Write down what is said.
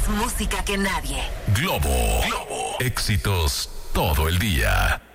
Más música que nadie. Globo. Éxitos todo el día.